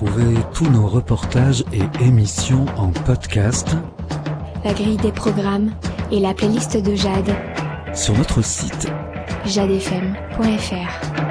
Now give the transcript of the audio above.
retrouver tous nos reportages et émissions en podcast, la grille des programmes et la playlist de Jade sur notre site jadefm.fr.